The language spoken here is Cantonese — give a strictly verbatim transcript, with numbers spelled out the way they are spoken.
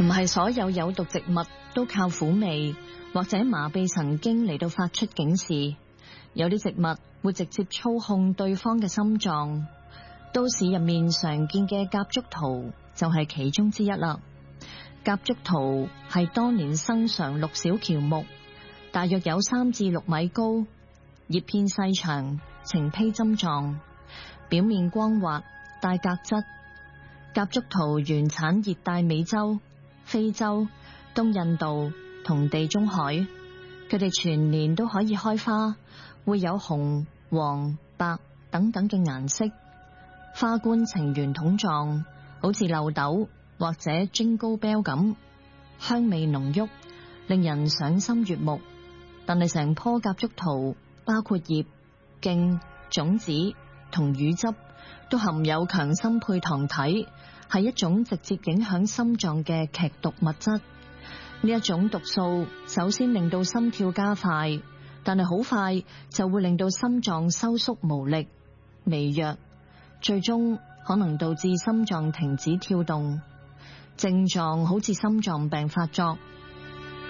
唔係所有有毒植物都靠苦味或者麻痹神經嚟到發出警示，有啲植物會直接操控對方嘅心臟。都市入面常見嘅夾竹桃就係其中之一啦。夾竹桃係當年生長綠小喬木，大約有三至六米高，葉片細長，呈披針狀，表面光滑，帶革質。夾竹桃原產熱帶美洲、非洲、東印度同地中海，佢哋全年都可以開花，會有紅、黃、白等等嘅顏色，花冠呈圓筒狀，好似漏斗或者 Jingle Bell 咁，香味濃郁，令人賞心悅目。但係成棵夾竹桃包括葉、莖、種子同乳汁都含有強心配糖體，係一種直接影響心臟嘅劇毒物質。呢一種毒素首先令到心跳加快，但係好快就會令到心臟收縮無力、微弱，最終可能導致心臟停止跳動。症狀好似心臟病發作，